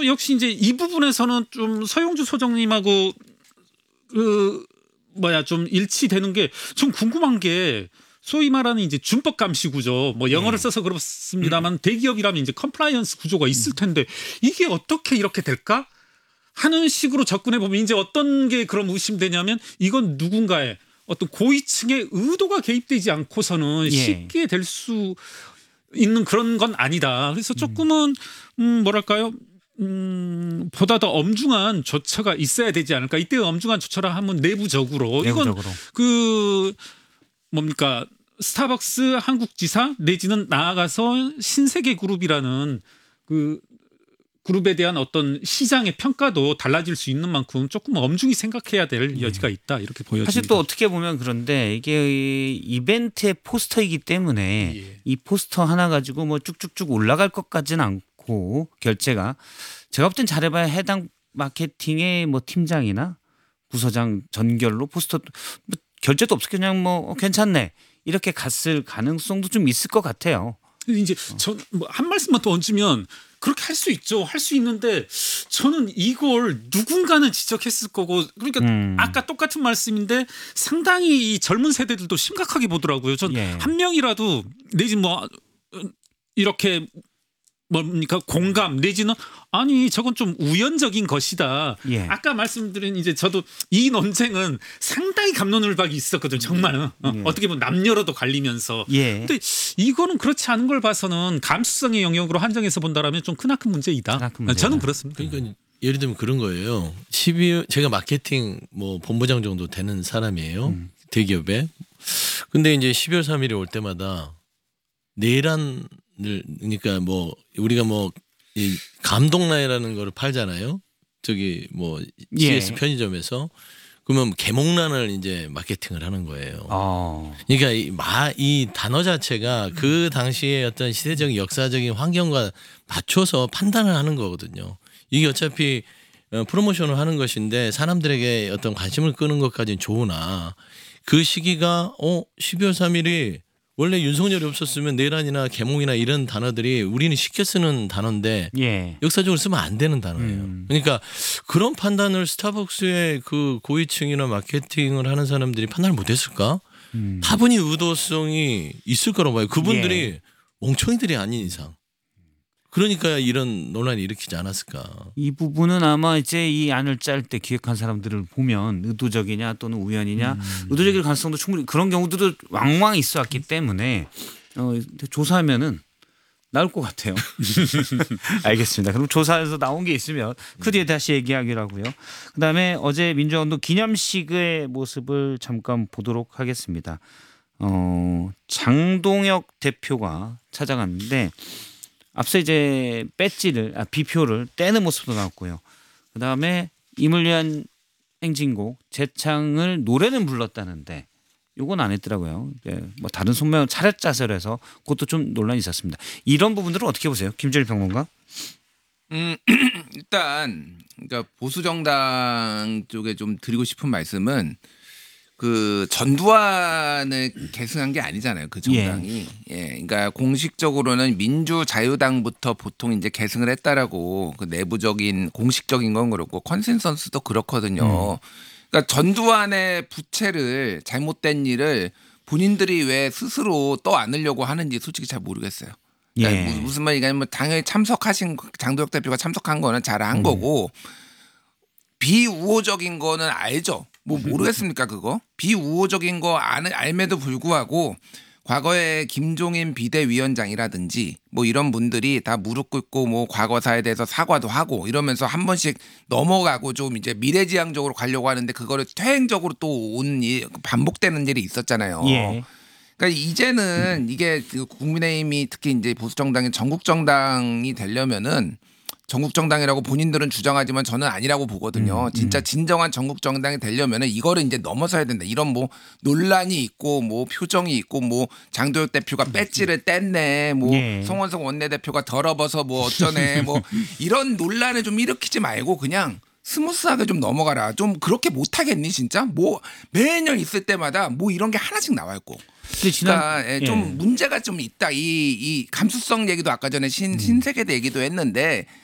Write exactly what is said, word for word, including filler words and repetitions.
저도 역시 이제 이 부분에서는 좀 서용주 소장님하고 그 뭐야 좀 일치되는 게 좀 궁금한 게 소위 말하는 이제 준법 감시 구조 뭐 영어를 써서 그렇습니다만 대기업이라면 이제 컴플라이언스 구조가 있을 텐데 이게 어떻게 이렇게 될까 하는 식으로 접근해 보면 이제 어떤 게 그럼 의심되냐면 이건 누군가의 어떤 고위층의 의도가 개입되지 않고서는 예. 쉽게 될 수 있는 그런 건 아니다. 그래서 조금은 음 뭐랄까요? 음 보다 더 엄중한 조처가 있어야 되지 않을까. 이때 엄중한 조처라 하면 내부적으로, 내부적으로. 이건 그 뭡니까 스타벅스 한국 지사 내지는 나아가서 신세계 그룹이라는 그 그룹에 대한 어떤 시장의 평가도 달라질 수 있는 만큼 조금 엄중히 생각해야 될 여지가 있다 이렇게 보여집니다. 사실 또 어떻게 보면 그런데 이게 이벤트의 포스터이기 때문에 예. 이 포스터 하나 가지고 뭐 쭉쭉쭉 올라갈 것 같지는 않고 결제가 제가 볼 땐 잘해봐야 해당 마케팅의 뭐 팀장이나 부서장 전결로 포스터 뭐 결제도 없어 그냥 뭐 어, 괜찮네 이렇게 갔을 가능성도 좀 있을 것 같아요. 이제 저 뭐 한 말씀만 더 얹으면 그렇게 할 수 있죠. 할 수 있는데 저는 이걸 누군가는 지적했을 거고 그러니까 음. 아까 똑같은 말씀인데 상당히 이 젊은 세대들도 심각하게 보더라고요. 전 예. 한 명이라도 내지 뭐 이렇게 뭡니까 공감 내지는 아니 저건 좀 우연적인 것이다. 예. 아까 말씀드린 이제 저도 이 논쟁은 상당히 갑론을박이 있었거든요. 정말은 어, 예. 어떻게 보면 남녀로도 갈리면서. 예. 근데 이거는 그렇지 않은 걸 봐서는 감수성의 영역으로 한정해서 본다라면 좀 크나큰 문제이다. 크나큰 문제다. 저는 그렇습니다. 그러니까 예를 들면 그런 거예요. 십이월 제가 마케팅 뭐 본부장 정도 되는 사람이에요. 음. 대기업에. 근데 이제 십이월 삼 일이 올 때마다 내란을 그러니까 뭐 우리가 뭐 이 감동란이라는 거를 팔잖아요. 저기 뭐 씨에스 예. 편의점에서 그러면 개목란을 이제 마케팅을 하는 거예요. 어. 그러니까 이, 마, 이 단어 자체가 그 당시의 어떤 시대적인 역사적인 환경과 맞춰서 판단을 하는 거거든요. 이게 어차피 어, 프로모션을 하는 것인데 사람들에게 어떤 관심을 끄는 것까지는 좋으나 그 시기가 어 십이월 삼 일이 원래 윤석열이 없었으면 내란이나 개몽이나 이런 단어들이 우리는 쉽게 쓰는 단어인데 예. 역사적으로 쓰면 안 되는 단어예요. 음. 그러니까 그런 판단을 스타벅스의 그 고위층이나 마케팅을 하는 사람들이 판단을 못했을까? 음. 타분히 의도성이 있을 거라고 봐요. 그분들이 예. 멍청이들이 아닌 이상. 그러니까 이런 논란이 일으키지 않았을까. 이 부분은 아마 이제 이 안을 짤 때 기획한 사람들을 보면 의도적이냐 또는 우연이냐 음. 의도적일 가능성도 충분히 그런 경우들도 왕왕 있어왔기 때문에 어, 조사하면은 나올 것 같아요. 알겠습니다. 그럼 조사에서 나온 게 있으면 그 뒤에 다시 얘기하기로 하고요. 그다음에 어제 민주화운동 기념식의 모습을 잠깐 보도록 하겠습니다. 어, 장동혁 대표가 찾아갔는데 앞서 이제 배지를 아, 비표를 떼는 모습도 나왔고요. 그다음에 임을 위한 행진곡 재창을 노래는 불렀다는데 요건 안 했더라고요. 네, 뭐 다른 손명 차렷 자세로 해서 그것도 좀 논란이 있었습니다. 이런 부분들은 어떻게 보세요? 김재일 평론가? 음, 일단 그러니까 보수 정당 쪽에 좀 드리고 싶은 말씀은 그 전두환을 계승한 게 아니잖아요. 그 정당이. 예. 예. 그러니까 공식적으로는 민주자유당부터 보통 이제 계승을 했다라고 그 내부적인 공식적인 건 그렇고 컨센서스도 그렇거든요. 음. 그러니까 전두환의 부채를 잘못된 일을 본인들이 왜 스스로 떠안으려고 하는지 솔직히 잘 모르겠어요. 그러니까 예. 무슨 말이냐면 뭐 당연히 참석하신 장도혁 대표가 참석한 거는 잘한 음. 거고 비우호적인 거는 알죠. 뭐 모르겠습니까 그거? 비우호적인 거 알매도 불구하고 과거에 김종인 비대위원장이라든지 뭐 이런 분들이 다 무릎 꿇고 뭐 과거사에 대해서 사과도 하고 이러면서 한 번씩 넘어가고 좀 이제 미래지향적으로 가려고 하는데 그거를 퇴행적으로 또 온 일, 반복되는 일이 있었잖아요. 예. 그러니까 이제는 이게 국민의힘이 특히 이제 보수정당이 전국정당이 되려면은 전국정당이라고 본인들은 주장하지만 저는 아니라고 보거든요. 음, 음. 진짜 진정한 전국정당이 되려면은 이거를 이제 넘어서야 된다. 이런 뭐 논란이 있고 뭐 표정이 있고 뭐 장도혁 대표가 배지를 뗐네. 뭐 예. 송원석 원내대표가 더러워서 뭐 어쩌네. 뭐 이런 논란을 좀 일으키지 말고 그냥 스무스하게 좀 넘어가라. 좀 그렇게 못하겠니 진짜? 뭐 매년 있을 때마다 뭐 이런 게 하나씩 나와 있고. 그러니까 좀 예. 문제가 좀 있다. 이, 이 감수성 얘기도 아까 전에 신, 신세계대 얘기도 했는데